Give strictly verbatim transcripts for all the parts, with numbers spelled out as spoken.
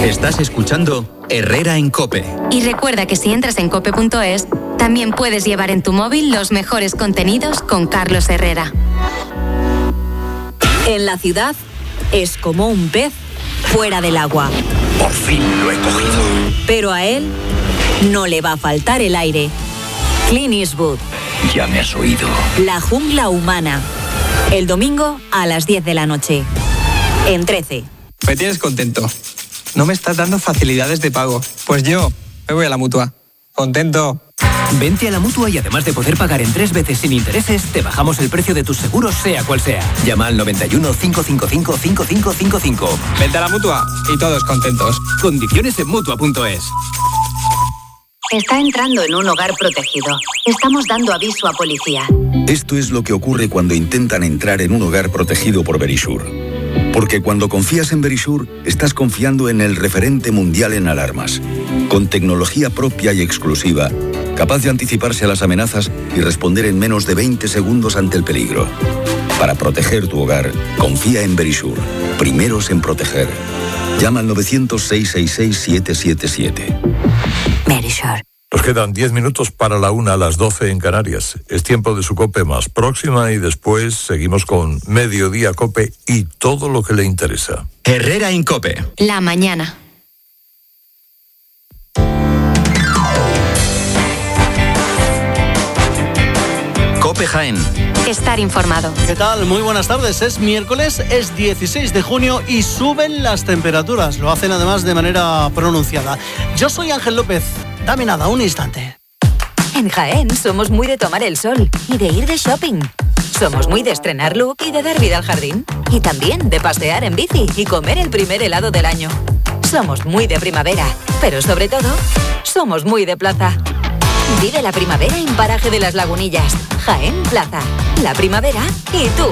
Estás escuchando Herrera en COPE. Y recuerda que si entras en cope punto es, también puedes llevar en tu móvil los mejores contenidos con Carlos Herrera. En la ciudad es como un pez fuera del agua. Por fin lo he cogido. Pero a él no le va a faltar el aire. Clint Eastwood. Ya me has oído. La jungla humana. El domingo a las diez de la noche. En trece. Me tienes contento. No me estás dando facilidades de pago. Pues yo me voy a la Mutua. Contento. Vente a la Mutua y además de poder pagar en tres veces sin intereses, te bajamos el precio de tus seguros sea cual sea. Llama al noventa y uno, cinco cinco cinco, cinco cinco cinco cinco. Vente a la Mutua y todos contentos. Condiciones en Mutua punto es. Está entrando en un hogar protegido. Estamos dando aviso a policía. Esto es lo que ocurre cuando intentan entrar en un hogar protegido por Verisure. Porque cuando confías en Verisure, estás confiando en el referente mundial en alarmas. Con tecnología propia y exclusiva, capaz de anticiparse a las amenazas y responder en menos de veinte segundos ante el peligro. Para proteger tu hogar, confía en Verisure. Primeros en proteger. Llama al novecientos, seiscientos sesenta y seis, siete siete siete. Verisure. Nos quedan diez minutos para la una, a las doce en Canarias. Es tiempo de su COPE más próxima y después seguimos con Mediodía COPE y todo lo que le interesa. Herrera en COPE. La mañana. COPE Jaén. Estar informado. ¿Qué tal? Muy buenas tardes. Es miércoles, es dieciséis de junio y suben las temperaturas. Lo hacen además de manera pronunciada. Yo soy Ángel López. Dame nada, un instante. En Jaén somos muy de tomar el sol y de ir de shopping. Somos muy de estrenar look y de dar vida al jardín. Y también de pasear en bici y comer el primer helado del año. Somos muy de primavera, pero sobre todo, somos muy de plaza. Vive la primavera en Paraje de las Lagunillas. Jaén Plaza. La primavera y tú.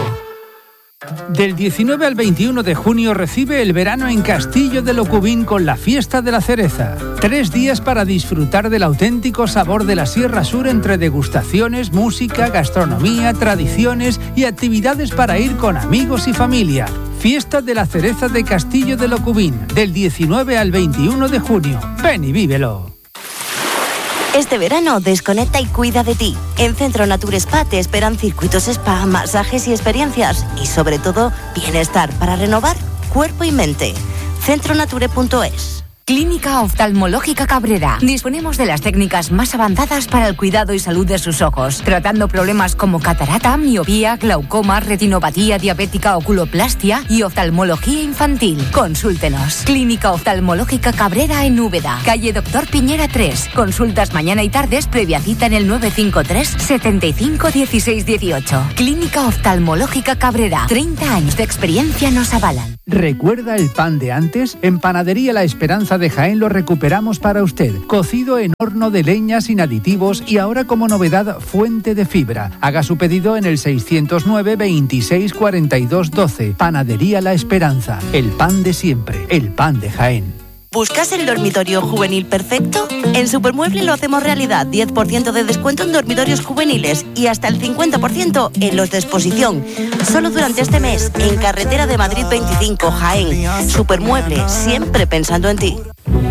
Del diecinueve al veintiuno de junio recibe el verano en Castillo de Locubín con la Fiesta de la Cereza. Tres días para disfrutar del auténtico sabor de la Sierra Sur entre degustaciones, música, gastronomía, tradiciones y actividades para ir con amigos y familia. Fiesta de la Cereza de Castillo de Locubín, del diecinueve al veintiuno de junio. Ven y vívelo. Este verano desconecta y cuida de ti. En Centro Nature Spa te esperan circuitos spa, masajes y experiencias. Y sobre todo, bienestar para renovar cuerpo y mente. centro nature punto es. Clínica Oftalmológica Cabrera. Disponemos de las técnicas más avanzadas para el cuidado y salud de sus ojos, tratando problemas como catarata, miopía, glaucoma, retinopatía diabética, oculoplastia y oftalmología infantil. Consúltenos. Clínica Oftalmológica Cabrera en Úbeda, calle Doctor Piñera tres. Consultas mañana y tardes previa cita en el nueve cinco tres, setenta y cinco, dieciséis dieciocho. Clínica Oftalmológica Cabrera. treinta años de experiencia nos avalan. ¿Recuerda el pan de antes? En Panadería La Esperanza de Jaén lo recuperamos para usted. Cocido en horno de leña sin aditivos y ahora como novedad fuente de fibra. Haga su pedido en el seiscientos nueve, veintiséis, cuarenta y dos, doce. Panadería La Esperanza. El pan de siempre. El pan de Jaén. ¿Buscas el dormitorio juvenil perfecto? En Supermueble lo hacemos realidad. diez por ciento de descuento en dormitorios juveniles y hasta el cincuenta por ciento en los de exposición. Solo durante este mes, en Carretera de Madrid veinticinco, Jaén. Supermueble, siempre pensando en ti.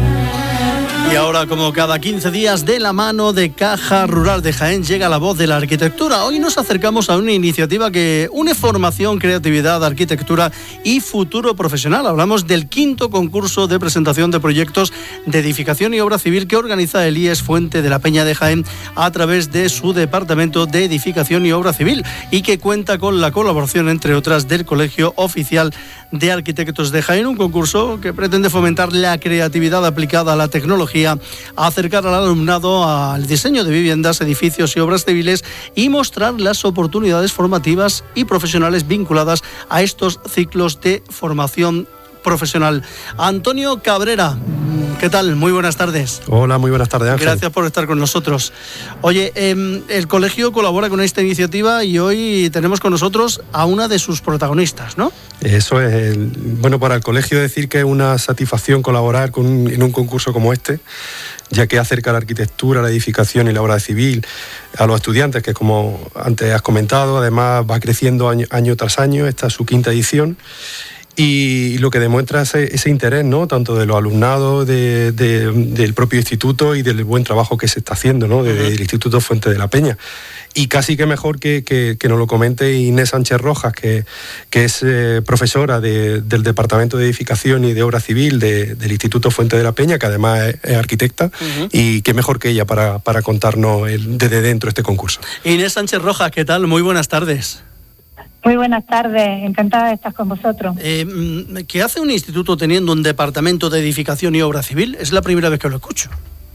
Y ahora, como cada quince días, de la mano de Caja Rural de Jaén, llega la voz de la arquitectura. Hoy nos acercamos a una iniciativa que une formación, creatividad, arquitectura y futuro profesional. Hablamos del quinto concurso de presentación de proyectos de edificación y obra civil que organiza el I E S Fuente de la Peña de Jaén a través de su Departamento de Edificación y Obra Civil y que cuenta con la colaboración, entre otras, del Colegio Oficial de Arquitectos de Jaén. Un concurso que pretende fomentar la creatividad aplicada a la tecnología, acercar al alumnado al diseño de viviendas, edificios y obras civiles y mostrar las oportunidades formativas y profesionales vinculadas a estos ciclos de formación profesional. Antonio Cabrera, ¿qué tal? Muy buenas tardes. Hola, muy buenas tardes, Ángel. Gracias por estar con nosotros. Oye, eh, el colegio colabora con esta iniciativa y hoy tenemos con nosotros a una de sus protagonistas, ¿no? Eso es. El, bueno, para el colegio decir que es una satisfacción colaborar con, en un concurso como este, ya que acerca la arquitectura, la edificación y la obra civil a los estudiantes, que como antes has comentado, además va creciendo año, año tras año, esta es su quinta edición. y lo que demuestra ese, ese interés, ¿no? Tanto de los alumnados, de, de, del propio instituto y del buen trabajo que se está haciendo, ¿no? Desde el Instituto Fuente de la Peña. Y casi que mejor que, que, que nos lo comente Inés Sánchez Rojas, que, que es eh, profesora de, del Departamento de Edificación y de Obra Civil de, del Instituto Fuente de la Peña, que además es, es arquitecta, uh-huh. y que mejor que ella para, para contarnos el, desde dentro este concurso. Inés Sánchez Rojas, ¿qué tal? Muy buenas tardes. Muy buenas tardes, encantada de estar con vosotros. Eh, ¿Qué hace un instituto teniendo un departamento de edificación y obra civil? Es la primera vez que lo escucho.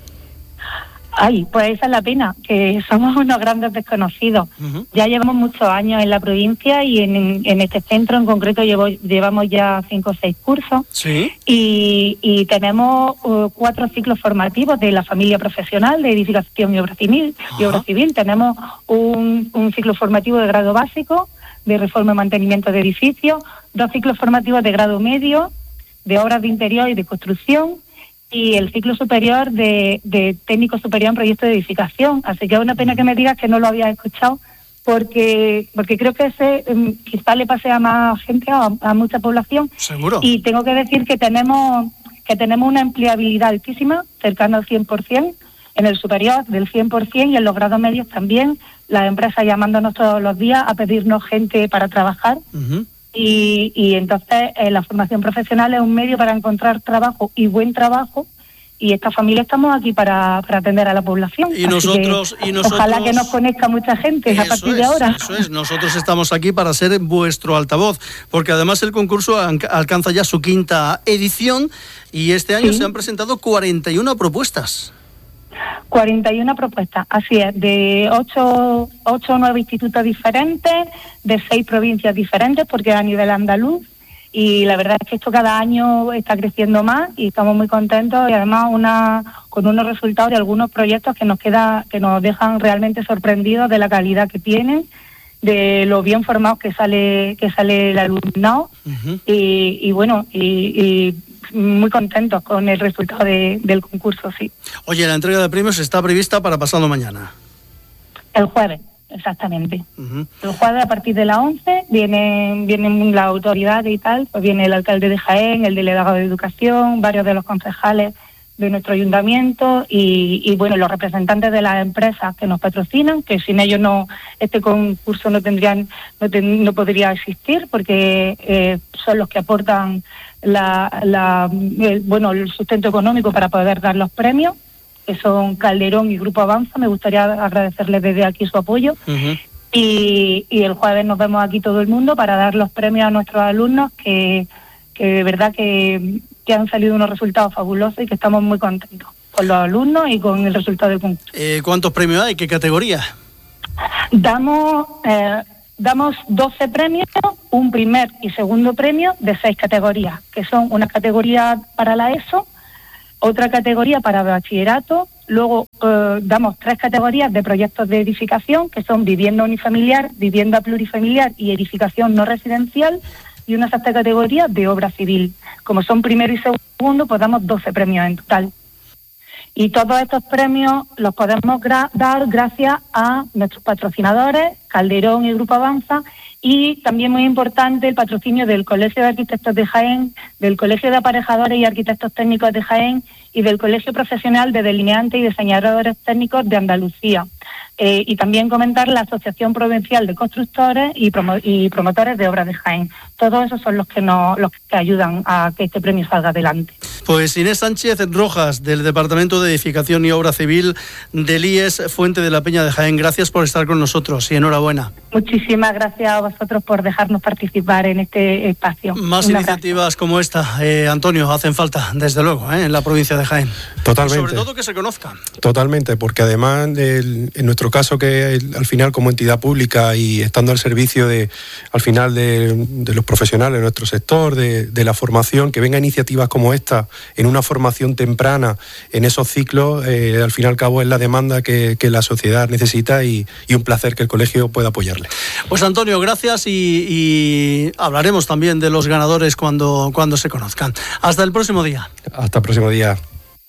Ay, pues esa es la pena, que somos unos grandes desconocidos. Uh-huh. Ya llevamos muchos años en la provincia y en, en este centro en concreto llevo, llevamos ya cinco o seis cursos. Sí. Y, y tenemos uh, cuatro ciclos formativos de la familia profesional de edificación y obra civil. Uh-huh. Y obra civil. Tenemos un, un ciclo formativo de grado básico, de reforma y mantenimiento de edificios, dos ciclos formativos de grado medio, de obras de interior y de construcción, y el ciclo superior de, de técnico superior en proyectos de edificación. Así que es una pena que me digas que no lo habías escuchado, porque porque creo que ese um, quizá le pase a más gente, a, a mucha población. Seguro. Y tengo que decir que tenemos que tenemos una empleabilidad altísima, cercana al cien por ciento, en el superior del cien por ciento y en los grados medios también. Las empresas llamándonos todos los días a pedirnos gente para trabajar. Uh-huh. Y, y entonces eh, la formación profesional es un medio para encontrar trabajo y buen trabajo, y esta familia estamos aquí para, para atender a la población. Y nosotros, y nosotros ojalá que nos conozca mucha gente a partir es, de ahora. Eso es, nosotros estamos aquí para ser vuestro altavoz, porque además el concurso alcanza ya su quinta edición y este año sí. Se han presentado cuarenta y una propuestas. cuarenta y una propuestas, así es, de ocho o nueve institutos diferentes, de seis provincias diferentes, porque a nivel andaluz, y la verdad es que esto cada año está creciendo más y estamos muy contentos, y además una con unos resultados de algunos proyectos que nos queda que nos dejan realmente sorprendidos de la calidad que tienen, de lo bien formados que sale que sale el alumnado. Uh-huh. y, y bueno, y, y muy contentos con el resultado de, del concurso, sí. Oye, la entrega de premios está prevista para pasado mañana. El jueves, exactamente. Uh-huh. El jueves a partir de las once vienen, vienen las autoridades y tal, pues viene el alcalde de Jaén, el delegado de Educación, varios de los concejales de nuestro ayuntamiento y, y bueno, los representantes de las empresas que nos patrocinan, que sin ellos no este concurso no tendrían no, ten, no podría existir, porque eh, son los que aportan la, la el, bueno el sustento económico para poder dar los premios, que son Calderón y Grupo Avanza. Me gustaría agradecerles desde aquí su apoyo. Uh-huh. y, y el jueves nos vemos aquí todo el mundo para dar los premios a nuestros alumnos, que, que de verdad que que han salido unos resultados fabulosos y que estamos muy contentos con los alumnos y con el resultado del concurso. Eh, ¿Cuántos premios hay? ¿Qué categoría? Damos eh, damos doce premios, un primer y segundo premio de seis categorías, que son una categoría para la ESO, otra categoría para bachillerato, luego eh, damos tres categorías de proyectos de edificación, que son vivienda unifamiliar, vivienda plurifamiliar y edificación no residencial, y una sexta categoría de obra civil. Como son primero y segundo, pues damos doce premios en total. Y todos estos premios los podemos gra- dar gracias a nuestros patrocinadores, Calderón y Grupo Avanza, y también muy importante el patrocinio del Colegio de Arquitectos de Jaén, del Colegio de Aparejadores y Arquitectos Técnicos de Jaén y del Colegio Profesional de Delineantes y Diseñadores Técnicos de Andalucía. Eh, y también comentar la Asociación Provincial de Constructores y, promo- y Promotores de Obras de Jaén. Todos esos son los que nos, los que ayudan a que este premio salga adelante. Pues Inés Sánchez Rojas, del Departamento de Edificación y Obra Civil del I E S Fuente de la Peña de Jaén, gracias por estar con nosotros y enhorabuena. Muchísimas gracias a vosotros por dejarnos participar en este espacio. Más Una iniciativas gracias. como esta, eh, Antonio, hacen falta, desde luego, eh, en la provincia de Jaén. Totalmente. Y sobre todo que se conozcan. Totalmente, porque además el, en nuestro caso, que el, al final como entidad pública y estando al servicio de al final de, de los profesionales de nuestro sector, de, de la formación, que venga iniciativas como esta en una formación temprana en esos ciclos, eh, al fin y al cabo es la demanda que, que la sociedad necesita y, y un placer que el colegio pueda apoyarle. Pues Antonio, gracias y, y hablaremos también de los ganadores cuando, cuando se conozcan. Hasta el próximo día. Hasta el próximo día.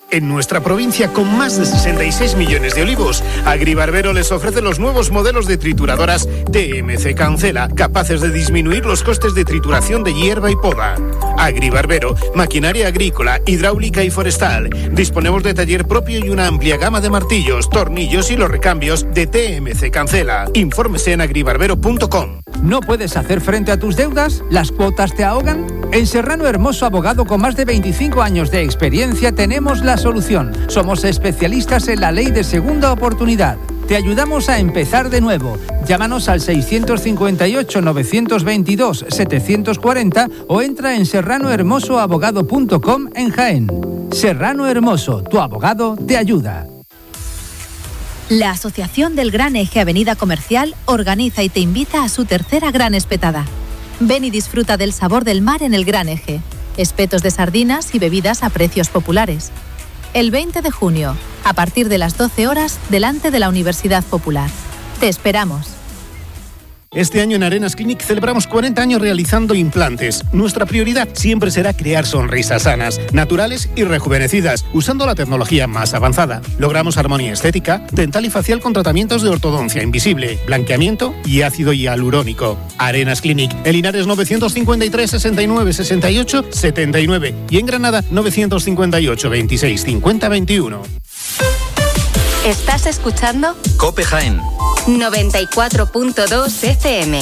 En nuestra provincia, con más de sesenta y seis millones de olivos, Agribarbero les ofrece los nuevos modelos de trituradoras T M C Cancela, capaces de disminuir los costes de trituración de hierba y poda. Agribarbero, maquinaria agrícola, hidráulica y forestal. Disponemos de taller propio y una amplia gama de martillos, tornillos y los recambios de T M C Cancela. Infórmese en agribarbero punto com. ¿No puedes hacer frente a tus deudas? ¿Las cuotas te ahogan? En Serrano Hermoso, abogado con más de veinticinco años de experiencia, tenemos la solución. Somos especialistas en la ley de segunda oportunidad. Te ayudamos a empezar de nuevo. Llámanos al seiscientos cincuenta y ocho, novecientos veintidós, setecientos cuarenta o entra en serrano hermoso abogado punto com en Jaén. Serrano Hermoso, tu abogado te ayuda. La Asociación del Gran Eje Avenida Comercial organiza y te invita a su tercera Gran Espetada. Ven y disfruta del sabor del mar en el Gran Eje. Espetos de sardinas y bebidas a precios populares. El veinte de junio, a partir de las doce horas, delante de la Universidad Popular. Te esperamos. Este año en Arenas Clinic celebramos cuarenta años realizando implantes. Nuestra prioridad siempre será crear sonrisas sanas, naturales y rejuvenecidas, usando la tecnología más avanzada. Logramos armonía estética, dental y facial con tratamientos de ortodoncia invisible, blanqueamiento y ácido hialurónico. Arenas Clinic, en Linares novecientos cincuenta y tres, sesenta y nueve, sesenta y ocho, setenta y nueve y en Granada novecientos cincuenta y ocho, veintiséis, cincuenta, veintiuno. ¿Estás escuchando? COPE Jaén noventa y cuatro punto dos F M.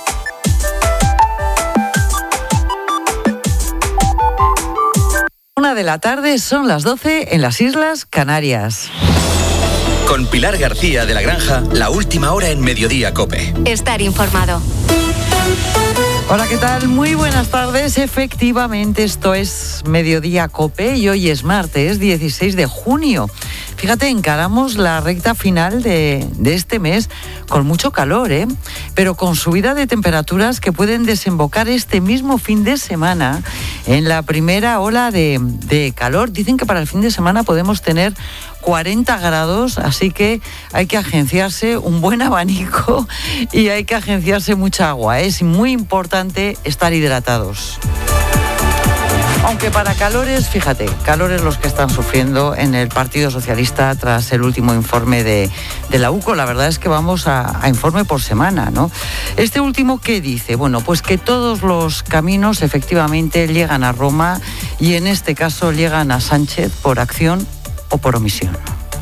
Una de la tarde, son las doce en las Islas Canarias. Con Pilar García de la Granja, la última hora en Mediodía COPE. Estar informado. Hola, ¿qué tal? Muy buenas tardes. Efectivamente, esto es Mediodía COPE y hoy es martes dieciséis de junio. Fíjate, encaramos la recta final de, de este mes con mucho calor, ¿eh? Pero con subida de temperaturas que pueden desembocar este mismo fin de semana en la primera ola de, de calor. Dicen que para el fin de semana podemos tener cuarenta grados, así que hay que agenciarse un buen abanico y hay que agenciarse mucha agua. Es muy importante estar hidratados. Aunque para calores, fíjate, calores los que están sufriendo en el Partido Socialista tras el último informe de, de la U C O. La verdad es que vamos a, a informe por semana, ¿no? Este último, ¿qué dice? Bueno, pues que todos los caminos efectivamente llegan a Roma y en este caso llegan a Sánchez por acción o por omisión.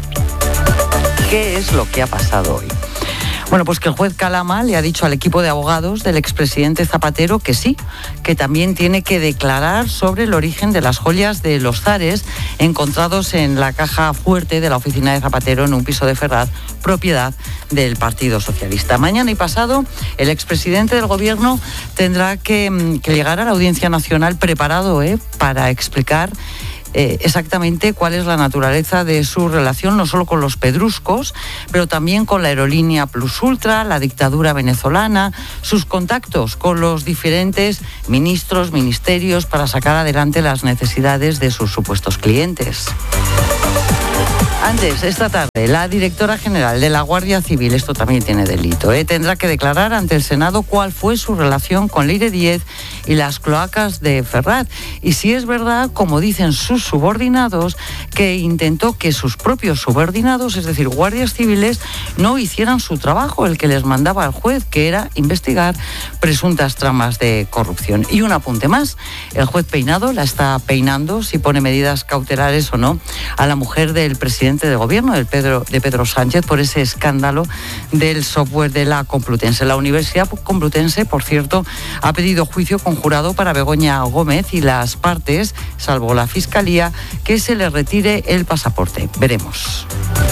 ¿Qué es lo que ha pasado hoy? Bueno, pues que el juez Calama le ha dicho al equipo de abogados del expresidente Zapatero que sí, que también tiene que declarar sobre el origen de las joyas de los zares encontrados en la caja fuerte de la oficina de Zapatero en un piso de Ferraz, propiedad del Partido Socialista. Mañana y pasado, el expresidente del Gobierno tendrá que, que llegar a la Audiencia Nacional preparado ¿eh? para explicar Eh, exactamente cuál es la naturaleza de su relación, no solo con los pedruscos, pero también con la aerolínea Plus Ultra, la dictadura venezolana, sus contactos con los diferentes ministros, ministerios, para sacar adelante las necesidades de sus supuestos clientes. Antes, esta tarde, la directora general de la Guardia Civil, esto también tiene delito, ¿eh? tendrá que declarar ante el Senado cuál fue su relación con Leire Díez y las cloacas de Ferraz. Y si es verdad, como dicen sus subordinados, que intentó que sus propios subordinados, es decir, guardias civiles, no hicieran su trabajo, el que les mandaba al juez, que era investigar presuntas tramas de corrupción. Y un apunte más, el juez Peinado la está peinando, si pone medidas cautelares o no, a la mujer del presidente de gobierno, del Pedro, de Pedro Sánchez, por ese escándalo del software de la Complutense. La Universidad Complutense, por cierto, ha pedido juicio conjurado para Begoña Gómez y las partes, salvo la Fiscalía, que se le retire el pasaporte. Veremos.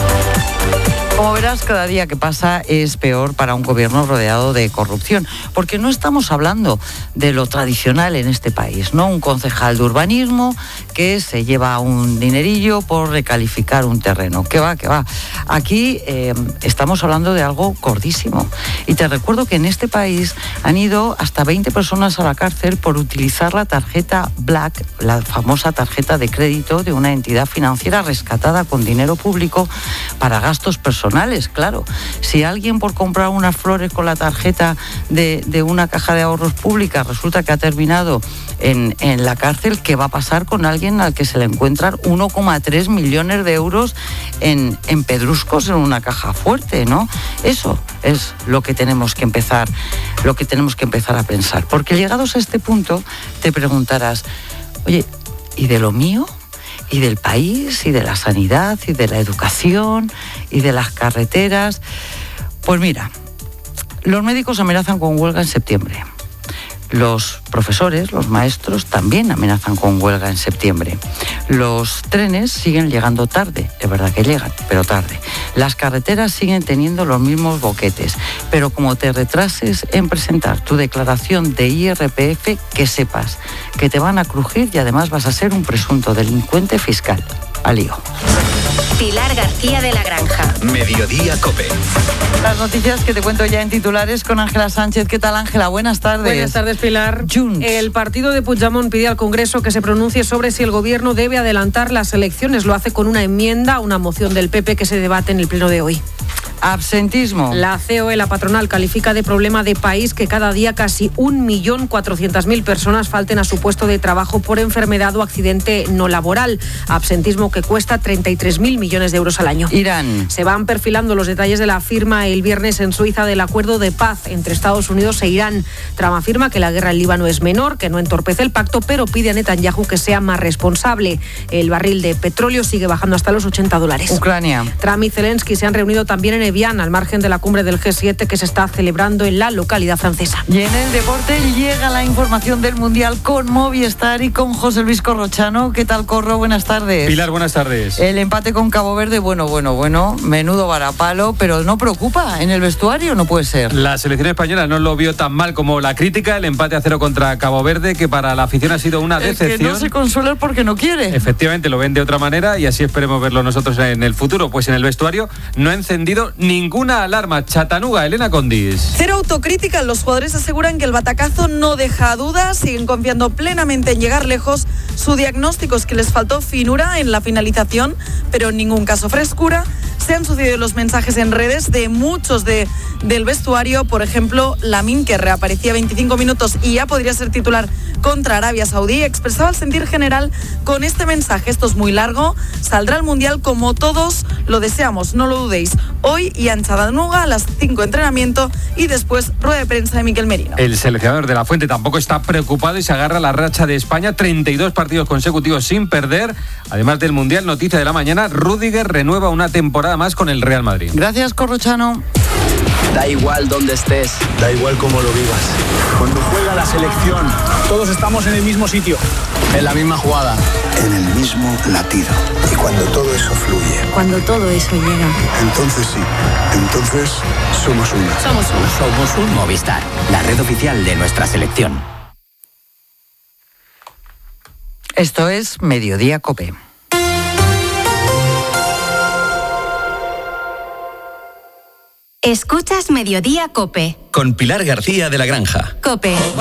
Como verás, cada día que pasa es peor para un gobierno rodeado de corrupción, porque no estamos hablando de lo tradicional en este país, ¿no? Un concejal de urbanismo que se lleva un dinerillo por recalificar un terreno. ¿Qué va, qué va? Aquí eh, estamos hablando de algo gordísimo. Y te recuerdo que en este país han ido hasta veinte personas a la cárcel por utilizar la tarjeta Black, la famosa tarjeta de crédito de una entidad financiera rescatada con dinero público para gastos personales. Claro, si alguien por comprar unas flores con la tarjeta de, de una caja de ahorros pública resulta que ha terminado en, en la cárcel. ¿Qué va a pasar con alguien al que se le encuentran uno coma tres millones de euros en, en pedruscos en una caja fuerte, ¿no? Eso es lo que tenemos que empezar, lo que tenemos que empezar a pensar. Porque llegados a este punto, te preguntarás, oye, ¿y de lo mío? ¿Y del país? ¿Y de la sanidad? ¿Y de la educación? ¿Y de las carreteras? Pues mira, los médicos amenazan con huelga en septiembre. Los profesores, los maestros, también amenazan con huelga en septiembre. Los trenes siguen llegando tarde, es verdad que llegan, pero tarde. Las carreteras siguen teniendo los mismos boquetes, pero como te retrases en presentar tu declaración de I R P F, que sepas que te van a crujir y además vas a ser un presunto delincuente fiscal. Al lío. Pilar García de la Granja. Mediodía COPE. Las noticias que te cuento ya en titulares con Ángela Sánchez. ¿Qué tal, Ángela? Buenas tardes. Buenas tardes, Pilar. Junts. El partido de Puigdemont pide al Congreso que se pronuncie sobre si el Gobierno debe adelantar las elecciones. Lo hace con una enmienda a una moción del P P que se debate en el pleno de hoy. Absentismo. La C O E, la patronal, califica de problema de país que cada día casi un millón cuatrocientas mil personas falten a su puesto de trabajo por enfermedad o accidente no laboral. Absentismo que cuesta treinta y tres mil millones de euros al año. Irán. Se van perfilando los detalles de la firma el viernes en Suiza del acuerdo de paz entre Estados Unidos e Irán. Trump afirma que la guerra en Líbano es menor, que no entorpece el pacto, pero pide a Netanyahu que sea más responsable. El barril de petróleo sigue bajando hasta los ochenta dólares. Ucrania. Trump y Zelensky se han reunido también en Evian, al margen de la cumbre del G siete que se está celebrando en la localidad francesa. Y en el deporte llega la información del Mundial con Movistar y con José Luis Corrochano. ¿Qué tal, Corro? Buenas tardes. Pilar, buenas tardes. El empate con Cabo Verde, bueno, bueno, bueno, menudo varapalo, pero no preocupa en el vestuario, no puede ser. La selección española no lo vio tan mal como la crítica, el empate a cero contra Cabo Verde, que para la afición ha sido una el decepción. Que no se consuela porque no quiere. Efectivamente, lo ven de otra manera y así esperemos verlo nosotros en el futuro. Pues en el vestuario no ha encendido ninguna alarma. Chatanuga, Elena Condis. Cero autocrítica, los jugadores aseguran que el batacazo no deja dudas, siguen confiando plenamente en llegar lejos. Su diagnóstico es que les faltó finura en la finalización, pero en ningún caso frescura. Se han sucedido los mensajes en redes de muchos de, del vestuario, por ejemplo, Lamine, que reaparecía veinticinco minutos y ya podría ser titular contra Arabia Saudí, expresaba el sentir general con este mensaje: esto es muy largo, saldrá al Mundial como todos lo deseamos, no lo dudéis. Hoy y en Chatanuga a las cinco entrenamiento y después rueda de prensa de Miquel Merino. El seleccionador de la Fuente tampoco está preocupado y se agarra a la racha de España, treinta y dos partidos consecutivos sin perder. Además del Mundial, noticia de la mañana, Rüdiger renueva una temporada más con el Real Madrid. Gracias, Corrochano. Da igual dónde estés, da igual cómo lo vivas. Cuando juega la selección, todos estamos en el mismo sitio, en la misma jugada, en el mismo latido. Y cuando todo eso fluye, cuando todo eso llega, entonces sí, entonces somos uno. Somos uno. Somos un Movistar, la red oficial de nuestra selección. Esto es Mediodía COPE. Escuchas Mediodía COPE. Con Pilar García de la Granja. COPE.